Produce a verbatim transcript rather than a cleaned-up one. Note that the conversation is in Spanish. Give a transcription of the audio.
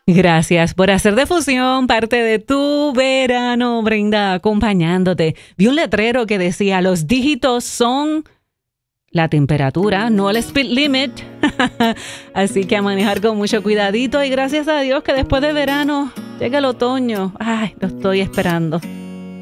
Gracias por hacer de Fusión parte de tu verano, Brenda, acompañándote. Vi un letrero que decía, los dígitos son la temperatura, no el speed limit. Así que a manejar con mucho cuidadito y gracias a Dios que después de verano llega el otoño. Ay, lo estoy esperando.